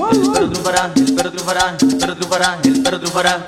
El perro triunfará, el perro triunfará, el perro triunfará, el perro triunfará.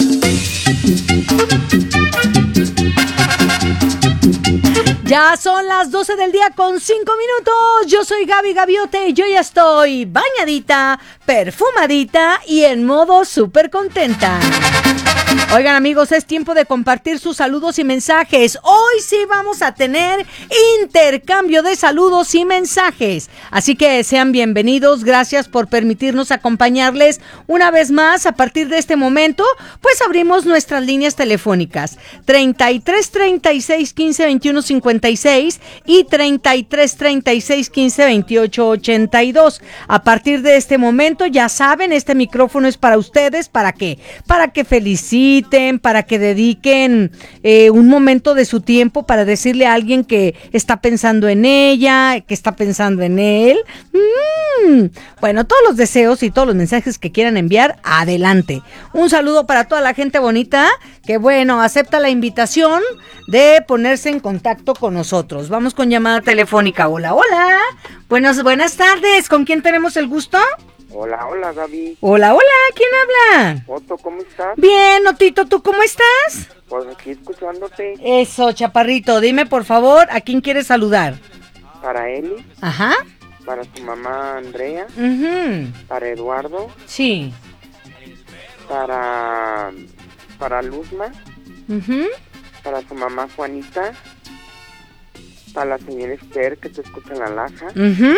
Ya son las 12 del día con 5 minutos. Yo soy Gaby Gaviote y yo ya estoy bañadita, perfumadita y en modo súper contenta. Oigan amigos, es tiempo de compartir sus saludos y mensajes. Hoy sí vamos a tener intercambio de saludos y mensajes. Así que sean bienvenidos, gracias por permitirnos acompañarles una vez más. A partir de este momento, pues abrimos nuestras líneas telefónicas 33 36 15 21 56 y 33 36 15 28 82. A partir de este momento, ya saben, este micrófono es para ustedes. ¿Para qué? Para que feliciten, para que dediquen un momento de su tiempo para decirle a alguien que está pensando en ella, que está pensando en él. Bueno, todos los deseos y todos los mensajes que quieran enviar, adelante. Un saludo para toda la gente bonita que, bueno, acepta la invitación de ponerse en contacto con nosotros. Vamos con llamada telefónica. Hola, hola. Buenas tardes. ¿Con quién tenemos el gusto? Hola, hola, Gaby. Hola, hola, ¿quién habla? Otto, ¿cómo estás? Bien, Otito, ¿tú cómo estás? Pues aquí escuchándote. Eso, chaparrito, dime por favor, ¿a quién quieres saludar? Para Eli. Ajá. Para su mamá Andrea. Uh-huh. Para Eduardo. Sí. Para Luzma. Uh-huh. Para su mamá Juanita. Para la señora Esther, que te escucha en la laja. Uh-huh.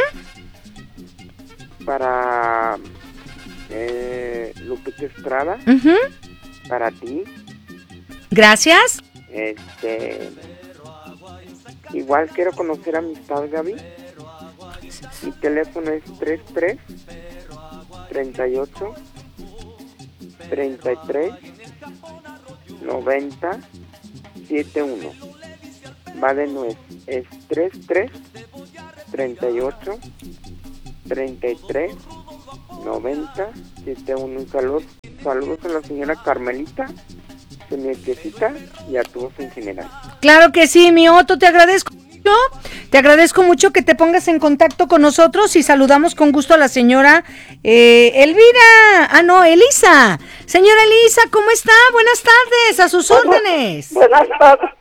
Para Lupita Estrada. Uh-huh. Para ti. Gracias. Igual quiero conocer amistad, Gaby. Mi teléfono es 33 38 33 90 71. Va de nuez. Es 33 38 33 90 71. Saludos a la señora Carmelita, a mi tiecita y a todos en general. Claro que sí, mi Otto, te agradezco mucho. Te agradezco mucho que te pongas en contacto con nosotros y saludamos con gusto a la señora Elisa. Señora Elisa, ¿cómo está? Buenas tardes, a sus órdenes. Buenas tardes.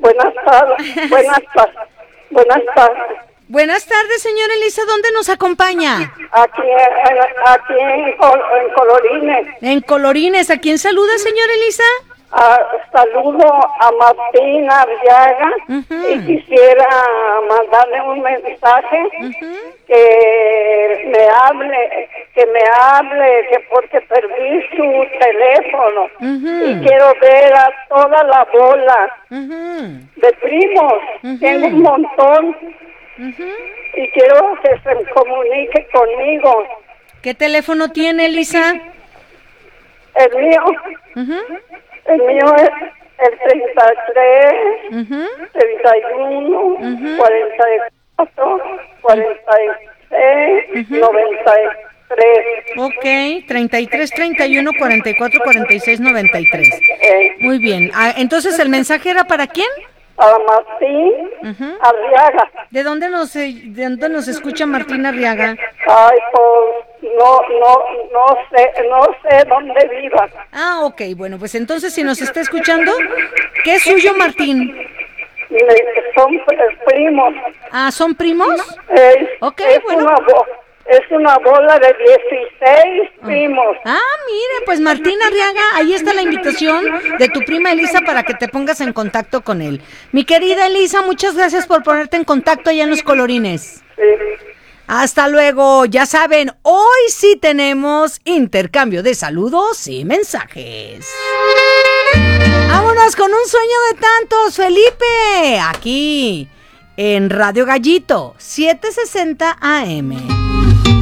Buenas tardes, señora Elisa, ¿dónde nos acompaña? Aquí en Colorines. En Colorines, ¿a quién saluda, señora Elisa? Saludo a Martín Arriaga. Uh-huh. Y quisiera mandarle un mensaje. Uh-huh. que me hable, que porque perdí su teléfono. Uh-huh. Y quiero ver a toda la bola. Uh-huh. De primos. Uh-huh. Tengo un montón. Uh-huh. Y quiero que se comunique conmigo. ¿Qué teléfono tiene, Elisa? El mío. Uh-huh. El mío es el 33, uh-huh. 31, uh-huh. 44, 46, uh-huh. 93. Ok, 33, 31, 44, 46, 93. Muy bien. Entonces, ¿el mensaje era para quién? Para Martín uh-huh. Arriaga. ¿De dónde nos escucha Martín Arriaga? Ay, pues no sé dónde viva. Ah, ok, bueno, pues entonces si nos está escuchando, ¿qué es suyo, Martín? Son primos. Ah, ¿son primos? Ok, bueno. Es una bola de 16 primos. Mire, pues Martín Arriaga, ahí está la invitación de tu prima Elisa para que te pongas en contacto con él. Mi querida Elisa, muchas gracias por ponerte en contacto allá en los Colorines. Sí. Hasta luego. Ya saben, hoy sí tenemos intercambio de saludos y mensajes. Vámonos con un sueño de tantos, Felipe, aquí en Radio Gallito 760 AM.